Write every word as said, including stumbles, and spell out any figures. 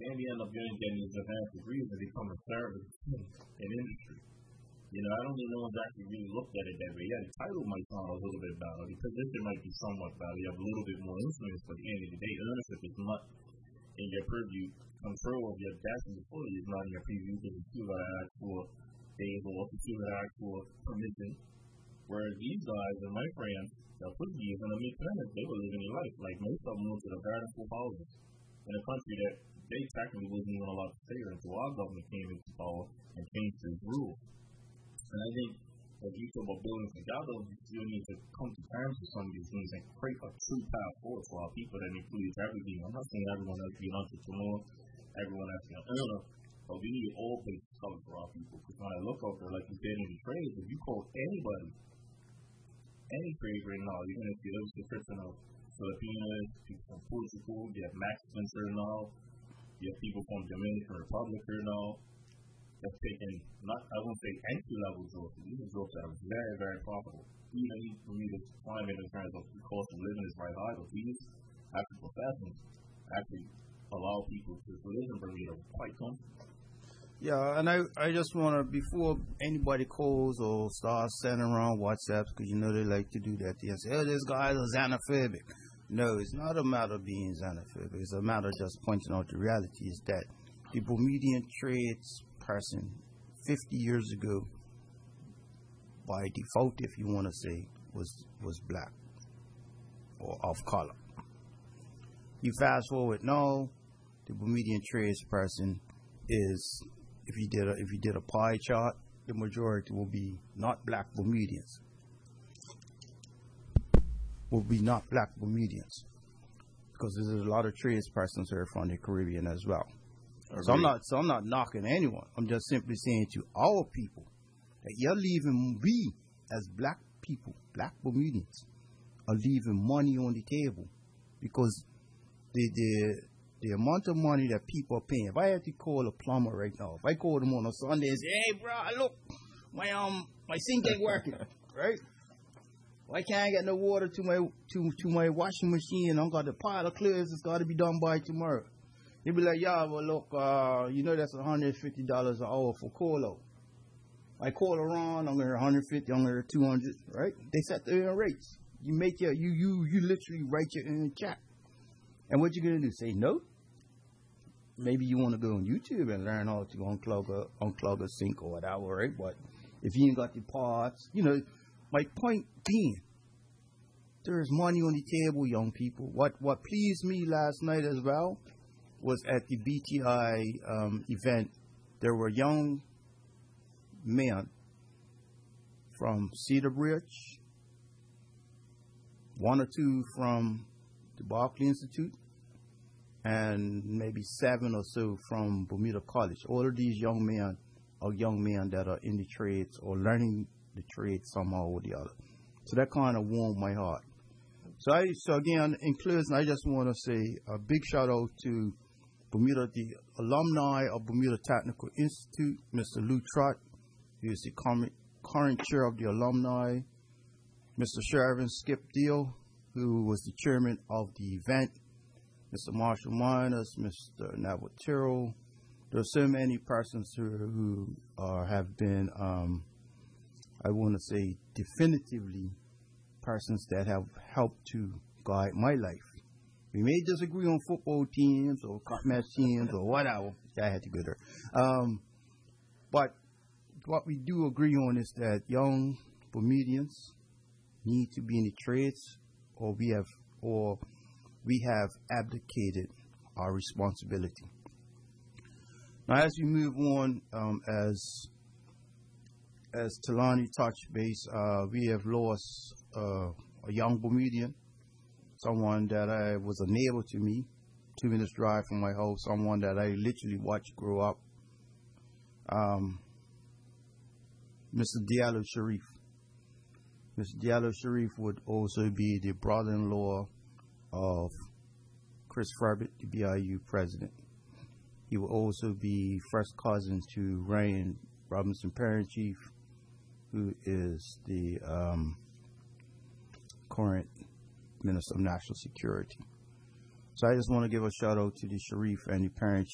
and he ended up getting, getting his advanced degrees and becoming service in industry. You know, I don't even know exactly really looked at it that way. Yeah, the title might sound a little bit better. The position might be somewhat better. You have a little bit more influence, but at the end of the day, ownership is not in your purview. Control of your destiny fully is not in your preview because you still got to ask for days off, you still got to ask for permission. Whereas these guys and my friends that put years in the mid-twenties, they were living their life. Like most of them moved to the garden school houses in a country that they technically wasn't even allowed to stay there until our government came into power and changed these rules. And I think as you talk about building together, you still need to come to terms with some of these things and create a true path forward for our people that includes everything. I'm not saying everyone has to be an entrepreneur, everyone has to be an owner, but we need all bases covered for our people. Because when I look out there, like you said in the trades, if you call anybody, any trade right now, you're going to see those description of Filipinos, people from Portugal, you have Mexicans here now, you have people from Dominican Republic here now. That's taking, not, I won't say entry-level jobs, but these are jobs that are very, very profitable. Even for me, this climate in terms of the cost of living is very high, but these actual professions actually allow people to live in Bermuda quite comfortably. Yeah, and I, I just want to, before anybody calls or starts sending around WhatsApps, because you know they like to do that, they say, oh, this guy is xenophobic. No, it's not a matter of being xenophobic. It's a matter of just pointing out the reality is that the Bermudian trades person fifty years ago, by default, if you want to say, was was black or of color. You fast forward now, the Bermudian trades person is, if you did a, if you did a pie chart, the majority will be not black Bermudians. Will be not black Bermudians, because there's a lot of trades persons here from the Caribbean as well. So I'm not, so I'm not knocking anyone. I'm just simply saying to our people that you're leaving, we as black people, black Bermudians, are leaving money on the table, because the the the amount of money that people are paying. If I had to call a plumber right now, if I called them on a Sunday and say, "Hey, bro, look, my um my sink ain't working," right? Why can't I get no water to my to to my washing machine? I've got a pile of clothes that's got to be done by tomorrow. He'd be like, yeah, well, look, uh, you know that's one hundred fifty dollars an hour for call-out. I call around, I'm going to one hundred fifty dollars, I'm going to two hundred dollars, right? They set their own rates. You make your, you, you, you literally write your own check. And what you going to do? Say no? Maybe you want to go on YouTube and learn how to unclog a, unclog a sink or whatever, right? But if you ain't got the parts, you know, my point being, there is money on the table, young people. What, what pleased me last night as well was at the B T I um, event, there were young men from Cedar Bridge, one or two from the Barclay Institute, and maybe seven or so from Bermuda College. All of these young men are young men that are in the trades or learning the trade somehow or the other. So that kind of warmed my heart. So, I, so again, in closing, I just want to say a big shout out to Bermuda, the alumni of Bermuda Technical Institute, Mister Lou Trott, who is the current chair of the alumni, Mister Sheridan Skip Deal, who was the chairman of the event, Mister Marshall Miners, Mister Navatero. There are so many persons who, who uh, have been, um, I want to say, definitively persons that have helped to guide my life. We may disagree on football teams or cup match teams or whatever. I had to go there. Um, but what we do agree on is that young Bermudians need to be in the trades, or we have, or we have abdicated our responsibility. Now, as we move on, um, as as Talani touched base, uh, we have lost uh, a young Bermudian. Someone that I was a neighbor to me, two minutes drive from my house, someone that I literally watched grow up, um, Mister Diallo Sharif. Mister Diallo Sharif would also be the brother-in-law of Chris Furbett, the B I U president. He would also be first cousin to Ryan Robinson, parent chief, who is the um, current Minister of National Security. So I just want to give a shout out to the Sharif and the parent